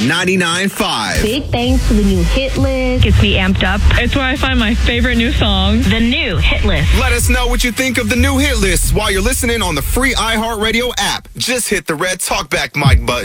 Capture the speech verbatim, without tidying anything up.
ninety-nine point five. Big thanks to the new hit list. Gets me amped up. It's where I find my favorite new songs. The new hit list. Let us know what you think of the new hit list while you're listening on the free iHeartRadio app. Just hit the red talkback mic button.